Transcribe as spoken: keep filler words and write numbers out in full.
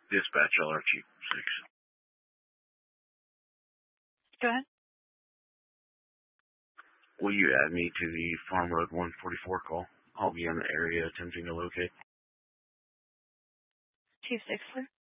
Dispatch L R Chief six. Go ahead. Will you add me to the Farm Road one forty-four call? I'll be in the area attempting to locate. Chief Sixler.